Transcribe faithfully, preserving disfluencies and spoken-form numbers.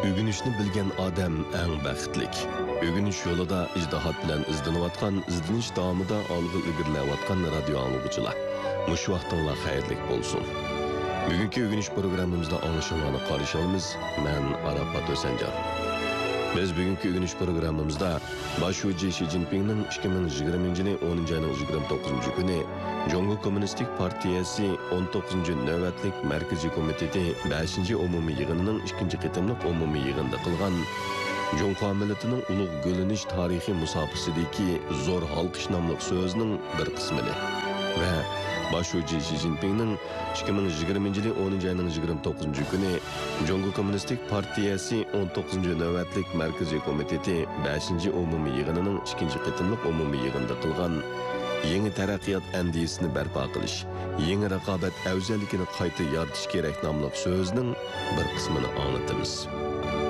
Ögünüşni bilgen adam eng baxtlik. Ögünüş yolida ijtihad bilan izlanayotgan, izlanish davomida olg'a ilgarilayotgan radio anglag'uchilar. Mush vaqtinglar xayrlik bo'lsin. Bugungi ögünüş programmamizda anglashinglarni qarshilamiz. Men Arafat O'sanjar. Biz bugungi ögünüş programmamizda Boshchi Xi Jinpingning ikki ming yigirmanchi yil o'ninchi oyning yigirma to'qqizinchi kuni Jongo Kommunistik Partiyasi o'n to'qqizinchi navbatlik Markaziy komiteti beshinchi umumiy yig'inining ikkinchi qitimliq umumiy yig'inida qilgan Jongo millatining ulug' gulinish tarixiy musobasidagi zo'r halqish nomli so'zining bir qismini va Boshchi Xi Jinpingning ikki ming yigirmanchi yil o'ninchi oyning yigirma to'qqizinchi kuni Jongo Kommunistik Partiyasi o'n to'qqizinchi navbatlik Markaziy komiteti beshinchi umumiy yig'inining ikkinchi qitimliq umumiy yig'inida qilgan yangi taraqqiyot andisini barpo qilish, yangi raqobat afzalligini qayta yaratish kerak nomli so'zning bir qismini anglatamiz.